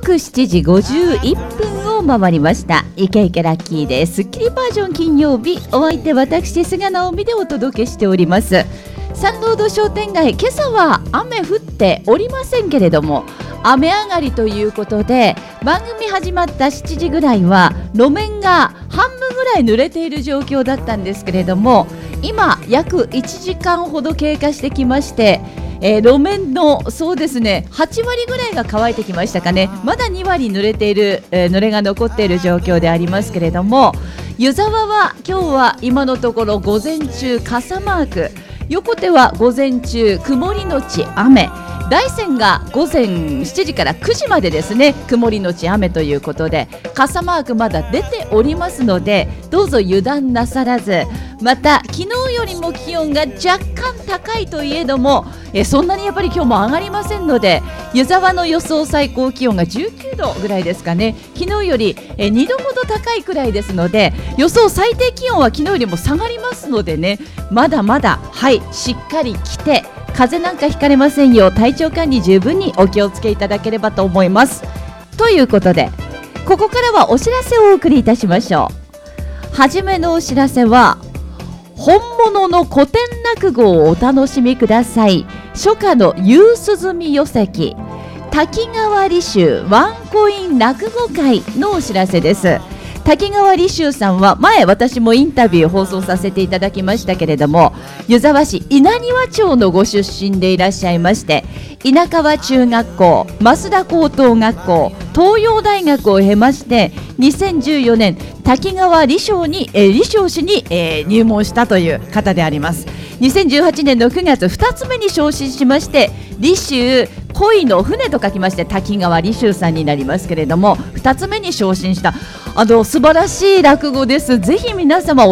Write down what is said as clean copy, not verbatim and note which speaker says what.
Speaker 1: 刻7時51分を回りました。イケイケラッキーでスッキリバージョン金曜日、お相手私菅直美でお届けしております。サンロード商店街、今朝は雨降っておりませんけれども、雨上がりということで、番組始まった7時ぐらいは路面が半分ぐらい濡れている状況だったんですけれども、今約1時間ほど経過してきまして、路面のそうですね8割ぐらいが乾いてきましたかね。まだ2割濡れている、濡れが残っている状況でありますけれども、湯沢は今日は今のところ午前中傘マーク、横手は午前中曇りのち雨、大山が午前7時から9時までですね、曇りのち雨ということで、傘マークまだ出ておりますので、どうぞ油断なさらず。また昨日よりも気温が若干高いといえども、そんなにやっぱり今日も上がりませんので、湯沢の予想最高気温が19度ぐらいですかね。昨日より2度ほど高いくらいですので、予想最低気温は昨日よりも下がりますのでね、まだまだしっかり着て、風邪なんかひかれませんよう、体調管理十分にお気をつけいただければと思います。ということで、ここからはお知らせをお送りいたしましょう。はじめのお知らせは、本物の古典落語をお楽しみください。初夏の夕涼み寄席、滝川利修ワンコイン落語会のお知らせです。滝川利修さんは前、私もインタビュー放送させていただきましたけれども、湯沢市稲庭町のご出身でいらっしゃいまして、稲川中学校、増田高等学校、東洋大学を経まして、2014年滝川利生氏に、入門したという方であります。2018年の9月2つ目に昇進しまして、利修、恋の船と書きまして滝川利修さんになりますけれども、2つ目に昇進した素晴らしい落語です。ぜひ皆様